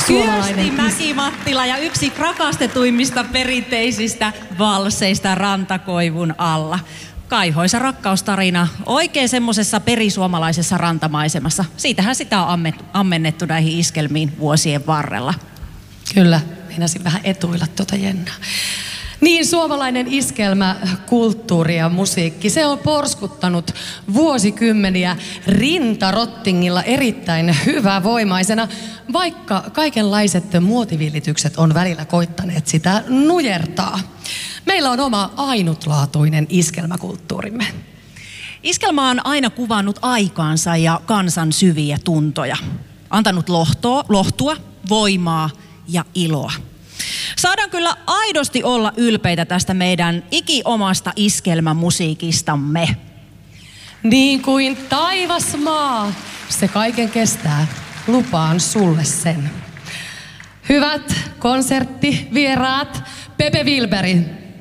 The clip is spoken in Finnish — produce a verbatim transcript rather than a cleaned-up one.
suomalainen Kyösti Mäki-Mattila ja yksi rakastetuimmista perinteisistä valseista Rantakoivun alla. Kaihoisa rakkaustarina oikein semmosessa perisuomalaisessa rantamaisemassa. Siitähän sitä on ammennettu, ammennettu näihin iskelmiin vuosien varrella. Kyllä, meinasin vähän etuilla tuota Jennaa. Niin, suomalainen iskelmä, kulttuuri ja musiikki, se on porskuttanut vuosikymmeniä rintarottingilla erittäin hyvävoimaisena, vaikka kaikenlaiset muotivillitykset on välillä koittaneet sitä nujertaa. Meillä on oma ainutlaatuinen iskelmäkulttuurimme. Iskelmä on aina kuvannut aikaansa ja kansan syviä tuntoja. Antanut lohtoa, lohtua, voimaa ja iloa. Saadaan kyllä aidosti olla ylpeitä tästä meidän ikiomasta iskelmämusiikistamme. Niin kuin taivas maa, se kaiken kestää. Lupaan sulle sen. Hyvät konserttivieraat, Pepe Wilberi,